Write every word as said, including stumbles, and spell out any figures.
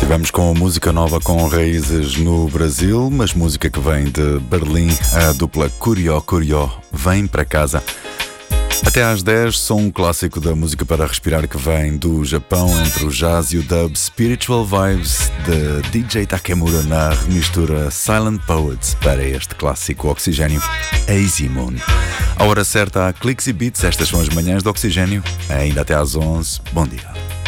Vamos com música nova com raízes no Brasil, mas música que vem de Berlim. A dupla Curió Curió vem para casa. Até às dez, som um clássico da música para respirar que vem do Japão, entre o jazz e o dub. Spiritual Vibes de D J Takemura na remistura Silent Poets para este clássico Oxigênio, Easy Moon. A hora certa há cliques e beats, estas são as manhãs do Oxigênio, ainda até às onze. Bom dia.